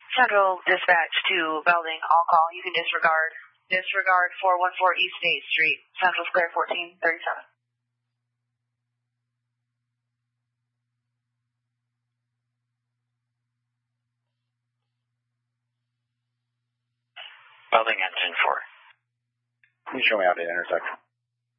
Central Dispatch to Belding, all call. You can disregard. Disregard 414 East State Street, Central Square 1437. Belding engine 4. Can you show me how to intersect?